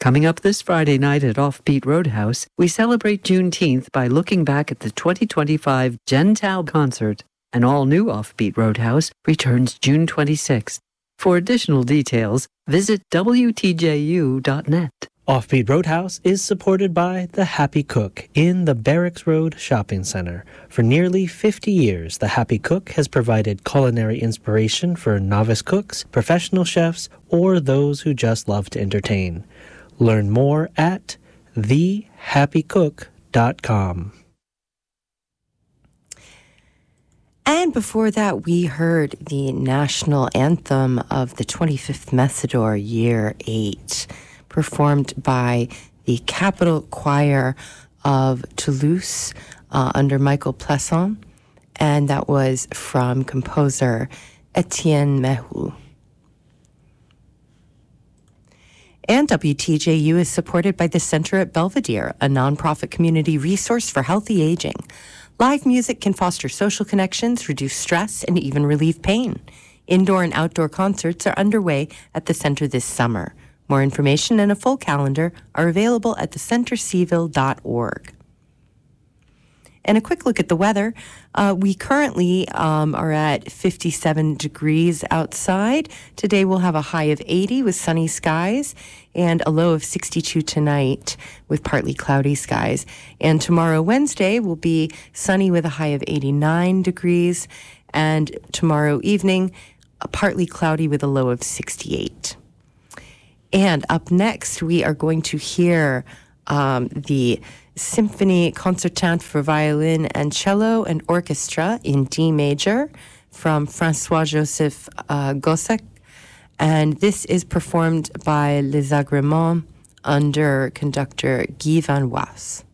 Coming up this Friday night at Offbeat Roadhouse, we celebrate Juneteenth by looking back at the 2025 Gentile concert. An all-new Offbeat Roadhouse returns June 26th. For additional details, visit WTJU.net. Offbeat Roadhouse is supported by The Happy Cook in the Barracks Road Shopping Center. For nearly 50 years, The Happy Cook has provided culinary inspiration for novice cooks, professional chefs, or those who just love to entertain. Learn more at thehappycook.com. And before that, we heard the national anthem of the 25th Messidor, Year 8, performed by the Capitol Choir of Toulouse under Michael Plesson, and that was from composer Etienne Mehou. And WTJU is supported by the Center at Belvedere, a nonprofit community resource for healthy aging. Live music can foster social connections, reduce stress, and even relieve pain. Indoor and outdoor concerts are underway at the center this summer. More information and a full calendar are available at thecentercville.org. And a quick look at the weather. We currently are at 57 degrees outside. Today we'll have a high of 80 with sunny skies and a low of 62 tonight with partly cloudy skies. And tomorrow, Wednesday, will be sunny with a high of 89 degrees. And tomorrow evening, partly cloudy with a low of 68. And up next, we are going to hear the Symphony Concertante for Violin and Cello and Orchestra in D major from François-Joseph Gossec. And this is performed by Les Agréments under conductor Guy Van Was.